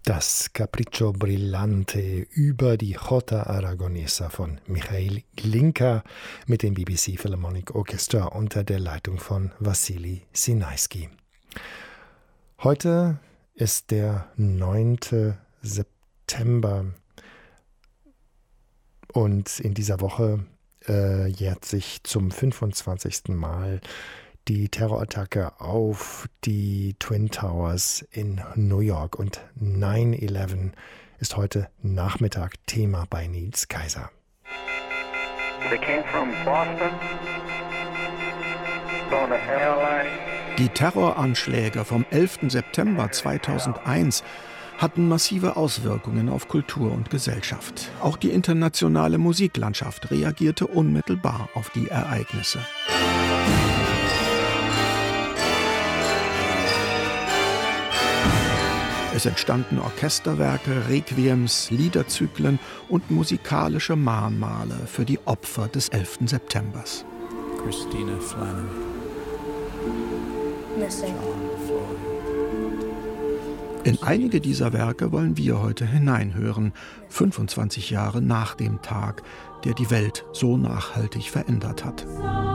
Das Capriccio Brillante über die Jota Aragonesa von Michail Glinka mit dem BBC Philharmonic Orchestra unter der Leitung von Wassily Sinaisky. Heute ist der 9. September und in dieser Woche jährt sich zum 25. Mal die Terrorattacke auf die Twin Towers in New York, und 9/11 ist heute Nachmittag Thema bei Nils Kaiser. Die Terroranschläge vom 11. September 2001 hatten massive Auswirkungen auf Kultur und Gesellschaft. Auch die internationale Musiklandschaft reagierte unmittelbar auf die Ereignisse. Es entstanden Orchesterwerke, Requiems, Liederzyklen und musikalische Mahnmale für die Opfer des 11. Septembers. Christina Flannery. Missing. In einige dieser Werke wollen wir heute hineinhören, 25 Jahre nach dem Tag, der die Welt so nachhaltig verändert hat.